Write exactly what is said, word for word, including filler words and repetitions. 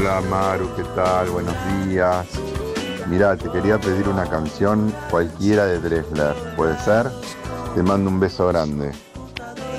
Hola Maru, ¿qué tal? Buenos días. Mirá, te quería pedir una canción cualquiera de Drexler, ¿puede ser? Te mando un beso grande.